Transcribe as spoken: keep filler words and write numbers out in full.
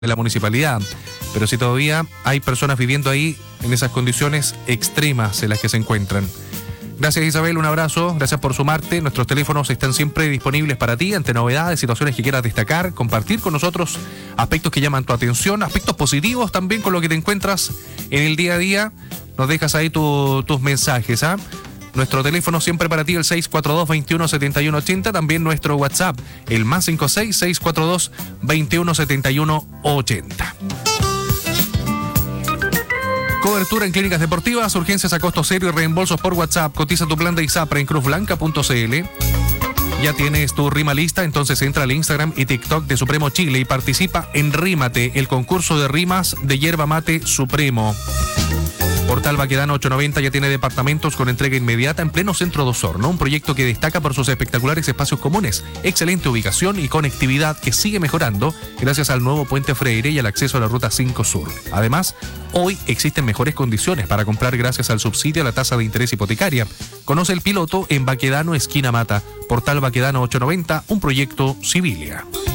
de la municipalidad, pero si todavía hay personas viviendo ahí en esas condiciones extremas en las que se encuentran. Gracias, Isabel, un abrazo, gracias por sumarte. Nuestros teléfonos están siempre disponibles para ti ante novedades, situaciones que quieras destacar, compartir con nosotros aspectos que llaman tu atención, aspectos positivos también con lo que te encuentras en el día a día. Nos dejas ahí tu, tus mensajes, ¿ah? ¿eh? Nuestro teléfono siempre para ti, el seis cuatro dos, veintiuno, setenta y uno ochenta. También nuestro WhatsApp, el más cinco seis, seis cuatro dos, veintiuno, setenta y uno ochenta. Cobertura en clínicas deportivas, urgencias a costo cero y reembolsos por WhatsApp. Cotiza tu plan de ISAPRE en cruz blanca punto c l. Ya tienes tu rima lista, entonces entra al Instagram y TikTok de Supremo Chile y participa en Rímate, el concurso de rimas de Yerba Mate Supremo. Portal Baquedano ochocientos noventa ya tiene departamentos con entrega inmediata en pleno centro de Osorno, un proyecto que destaca por sus espectaculares espacios comunes, excelente ubicación y conectividad que sigue mejorando gracias al nuevo Puente Freire y al acceso a la Ruta cinco Sur. Además, hoy existen mejores condiciones para comprar gracias al subsidio a la tasa de interés hipotecaria. Conoce el piloto en Baquedano esquina Mata. Portal Baquedano ochocientos noventa, un proyecto Civilia.